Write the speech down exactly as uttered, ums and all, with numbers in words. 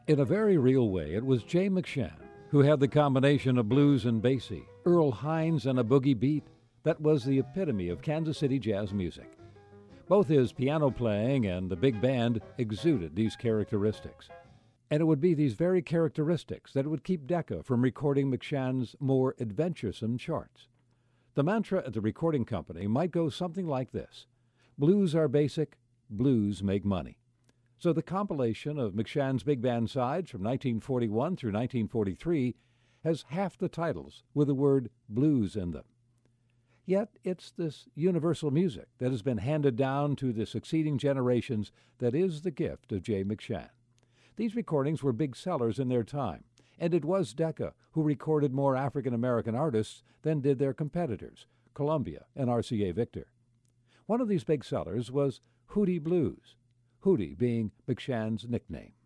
In a very real way, it was Jay McShann who had the combination of blues and bassy, Earl Hines and a boogie beat that was the epitome of Kansas City jazz music. Both his piano playing and the big band exuded these characteristics. And it would be these very characteristics that would keep Decca from recording McShann's more adventuresome charts. The mantra at the recording company might go something like this: blues are basic, blues make money. So the compilation of McShann's big band sides from nineteen forty-one through nineteen forty-three has half the titles with the word blues in them. Yet it's this universal music that has been handed down to the succeeding generations that is the gift of Jay McShann. These recordings were big sellers in their time, and it was Decca who recorded more African-American artists than did their competitors, Columbia and R C A Victor. One of these big sellers was Hootie Blues, Hootie being McShann's nickname.